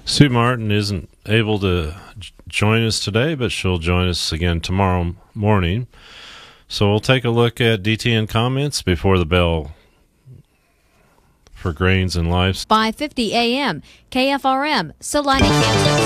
Sue Martin isn't able to join us today, but she'll join us again tomorrow morning. So we'll take a look at DTN comments before the bell for Grains and Life. 5:50 a.m. KFRM, Salina, Kansas.